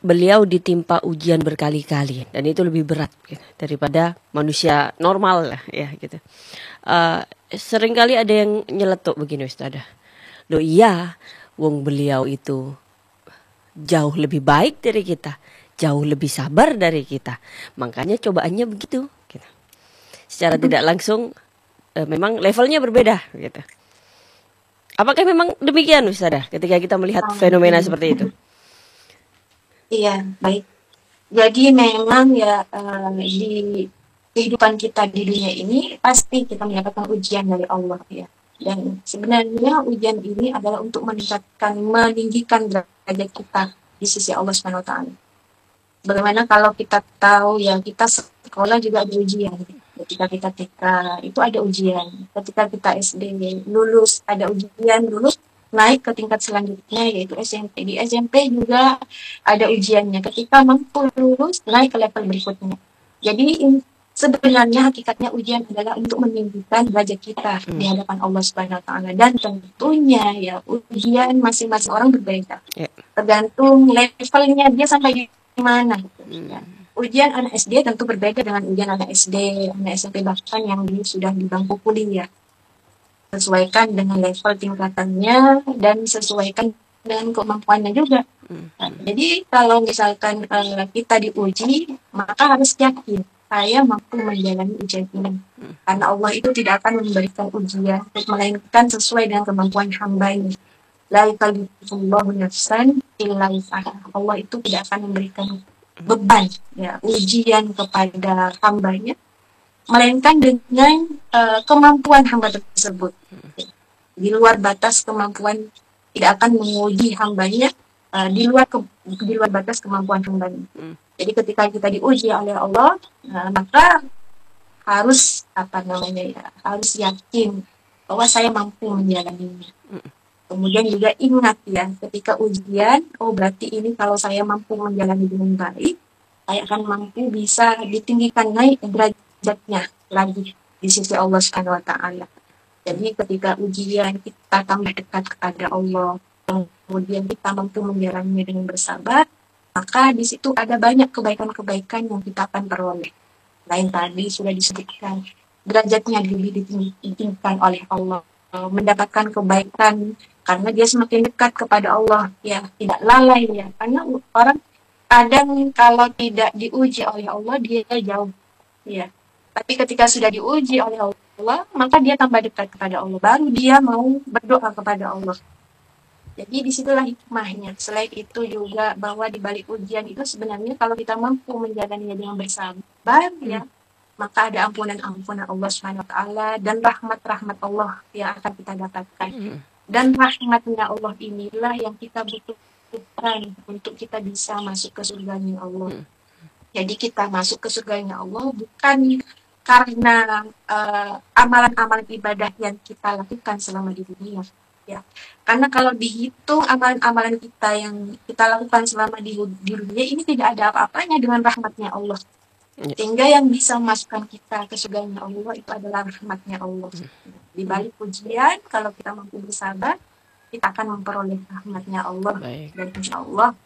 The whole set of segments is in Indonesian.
beliau ditimpa ujian berkali-kali dan itu lebih berat gitu, daripada manusia normal lah ya gitu. Seringkali ada yang nyeletuk begini Ustazah. Loh iya, wong beliau itu jauh lebih baik dari kita, jauh lebih sabar dari kita, makanya cobaannya begitu gitu. Secara tidak langsung memang levelnya berbeda gitu. Apakah memang demikian Ustazah ketika kita melihat fenomena seperti itu? Iya, baik. Jadi memang ya di kehidupan kita di dunia ini pasti kita mendapatkan ujian dari Allah ya. Dan sebenarnya ujian ini adalah untuk meninggikan derajat kita di sisi Allah Subhanahu wa taala. Bagaimana kalau kita tahu ya kita sekolah juga ada ujian. Ketika kita TK itu ada ujian. Ketika kita SD lulus ada ujian, lulus naik ke tingkat selanjutnya yaitu SMP. Di SMP juga ada ujiannya. Ketika mampu lulus naik ke level berikutnya. Jadi sebenarnya hakikatnya ujian adalah untuk meninggikan derajat kita di hadapan Allah Subhanahu wa taala dan tentunya ya ujian masing-masing orang berbeda. Tergantung levelnya dia sampai di mana gitu. Ya. Ujian anak SD tentu berbeda dengan ujian anak SD, anak SMP bahkan yang sudah di bangku kuliah. Sesuaikan dengan level tingkatannya dan sesuaikan dengan kemampuannya juga. Nah, jadi kalau misalkan kita diuji, maka harus yakin saya mampu menjalani ujian ini. Karena Allah itu tidak akan memberikan ujian, melainkan sesuai dengan kemampuan hamba-Nya. La yukallifullahu nafsan illa wus'aha. Allah itu tidak akan memberikan beban ya ujian kepada hamba-Nya melainkan dengan kemampuan hamba tersebut. Di luar batas kemampuan tidak akan menguji hamba-Nya di luar batas kemampuan hamba-Nya. Jadi ketika kita diuji oleh Allah, maka harus harus yakin bahwa saya mampu menjalaninya. Kemudian juga ingat ya, ketika ujian, oh berarti ini kalau saya mampu menjalani dengan baik, saya akan mampu bisa ditinggikan naik derajatnya lagi di sisi Allah Subhanahu wa taala. Jadi ketika ujian kita tambah dekat kepada Allah, kemudian kita mampu menjalaninya dengan bersabar, maka di situ ada banyak kebaikan-kebaikan yang kita akan peroleh. Lain tadi sudah disebutkan, derajatnya lebih ditinggikan oleh Allah, mendapatkan kebaikan karena dia semakin dekat kepada Allah ya, tidak lalai ya, karena orang kadang kalau tidak diuji oleh Allah dia jauh ya, tapi ketika sudah diuji oleh Allah maka dia tambah dekat kepada Allah, baru dia mau berdoa kepada Allah. Jadi disitulah hikmahnya. Selain itu juga bahwa di balik ujian itu sebenarnya kalau kita mampu menjalaninya dengan bersabar ya, maka ada ampunan-ampunan Allah Subhanahu wa taala dan rahmat-rahmat Allah yang akan kita dapatkan. Dan rahmatnya Allah inilah yang kita butuhkan untuk kita bisa masuk ke surganya Allah. Jadi kita masuk ke surganya Allah bukan karena amalan-amalan ibadah yang kita lakukan selama di dunia. Ya, karena kalau dihitung amalan-amalan kita yang kita lakukan selama di dunia ini tidak ada apa-apanya dengan rahmatnya Allah. Sehingga yang bisa memasukkan kita ke surganya Allah itu adalah rahmatnya Allah. Di balik ujian, kalau kita mampu bersabar, kita akan memperoleh rahmatnya Allah. Baik. Dan insya Allah,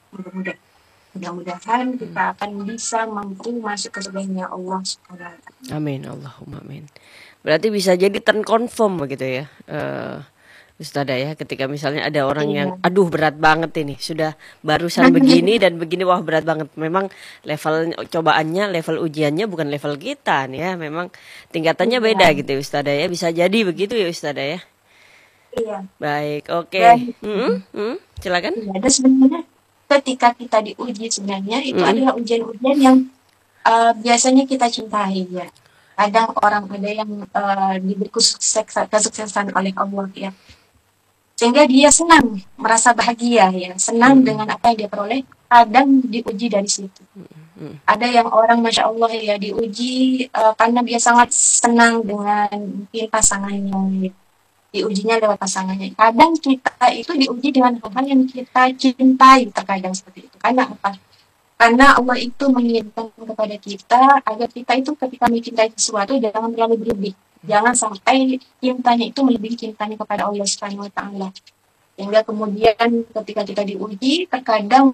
mudah-mudahan kita akan bisa mampu masuk ke surganya Allah. Amin, Allahumma amin. Berarti bisa jadi turn confirm begitu ya, Ustazah ya, ketika misalnya ada orang yang aduh berat banget ini, sudah barusan begini dan begini, wah berat banget. Memang level cobaannya, level ujiannya bukan level kita nih ya, memang tingkatannya beda gitu Ustazah ya, bisa jadi begitu ya Ustazah ya. Iya. Baik, oke. Silakan. Ada sebenarnya ketika kita diuji sebenarnya itu adalah ujian-ujian yang biasanya kita cintai ya. Kadang orang ada yang diberi kesuksesan oleh Allah ya, sehingga dia senang, merasa bahagia ya, senang dengan apa yang dia peroleh. Kadang diuji dari situ. Ada yang orang masya Allah ya diuji karena dia sangat senang dengan mungkin pasangannya, diujinya lewat pasangannya. Kadang kita itu diuji dengan hal-hal yang kita cintai, terkadang seperti itu. Karena apa? Karena Allah itu menginginkan kepada kita agar kita itu ketika mencintai sesuatu jangan terlalu berlebih. Jangan sampai cintanya itu melebihi cintanya kepada Allah Subhanahu wa taala. Sehingga kemudian ketika kita diuji, terkadang